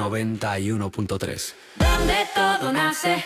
91.3. Donde todo nace.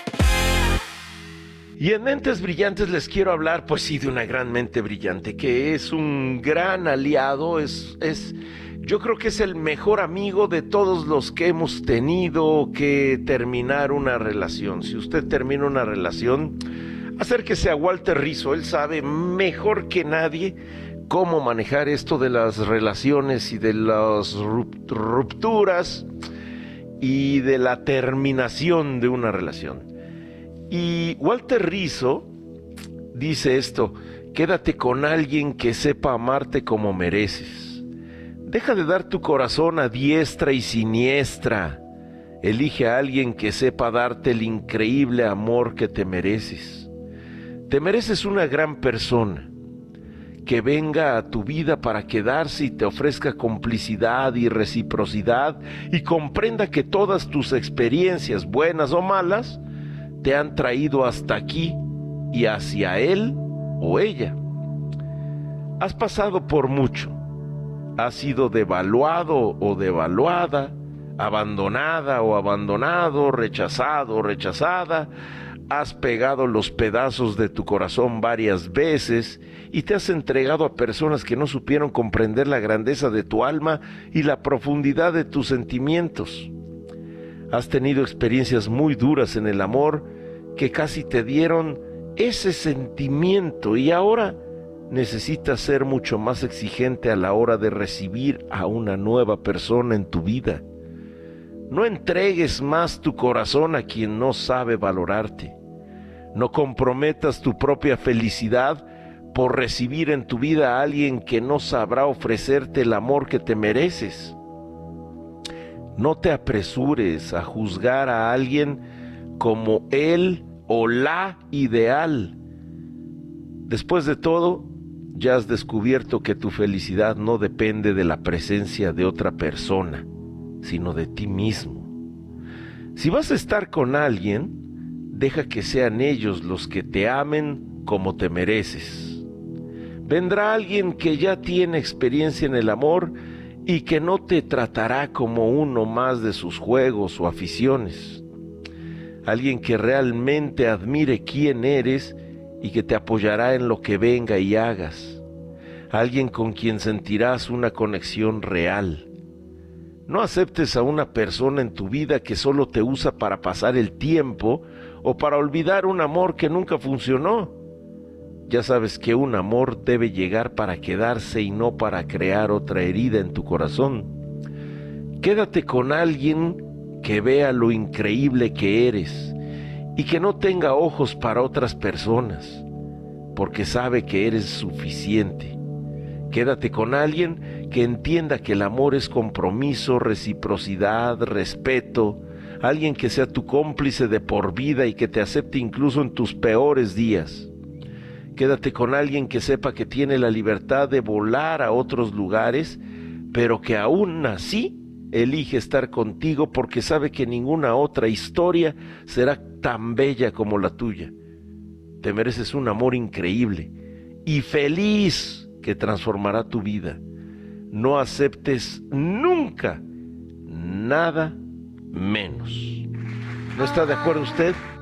Y en Mentes Brillantes les quiero hablar, pues sí, de una gran mente brillante, que es un gran aliado, yo creo que es el mejor amigo de todos los que hemos tenido que terminar una relación. Si usted termina una relación, acérquese a Walter Rizzo, él sabe mejor que nadie cómo manejar esto de las relaciones y de las rupturas y de la terminación de una relación. Y Walter Rizzo dice esto: quédate con alguien que sepa amarte como mereces. Deja de dar tu corazón a diestra y siniestra. Elige a alguien que sepa darte el increíble amor que te mereces. Te mereces una gran persona que venga a tu vida para quedarse y te ofrezca complicidad y reciprocidad y comprenda que todas tus experiencias, buenas o malas, te han traído hasta aquí y hacia él o ella. Has pasado por mucho. Has sido devaluado o devaluada, abandonada o abandonado, rechazado o rechazada. Has pegado los pedazos de tu corazón varias veces y te has entregado a personas que no supieron comprender la grandeza de tu alma y la profundidad de tus sentimientos. Has tenido experiencias muy duras en el amor que casi te dieron ese sentimiento y ahora necesitas ser mucho más exigente a la hora de recibir a una nueva persona en tu vida. No entregues más tu corazón a quien no sabe valorarte. No comprometas tu propia felicidad por recibir en tu vida a alguien que no sabrá ofrecerte el amor que te mereces. No te apresures a juzgar a alguien como él o la ideal. Después de todo, ya has descubierto que tu felicidad no depende de la presencia de otra persona, sino de ti mismo. Si vas a estar con alguien, deja que sean ellos los que te amen como te mereces. Vendrá alguien que ya tiene experiencia en el amor y que no te tratará como uno más de sus juegos o aficiones. Alguien que realmente admire quién eres y que te apoyará en lo que venga y hagas. Alguien con quien sentirás una conexión real. No aceptes a una persona en tu vida que solo te usa para pasar el tiempo o para olvidar un amor que nunca funcionó. Ya sabes que un amor debe llegar para quedarse y no para crear otra herida en tu corazón. Quédate con alguien que vea lo increíble que eres y que no tenga ojos para otras personas, porque sabe que eres suficiente. Quédate con alguien que entienda que el amor es compromiso, reciprocidad, respeto, alguien que sea tu cómplice de por vida y que te acepte incluso en tus peores días. Quédate con alguien que sepa que tiene la libertad de volar a otros lugares, pero que aún así elige estar contigo porque sabe que ninguna otra historia será tan bella como la tuya. Te mereces un amor increíble y feliz que transformará tu vida. No aceptes nunca nada menos. ¿No está de acuerdo usted?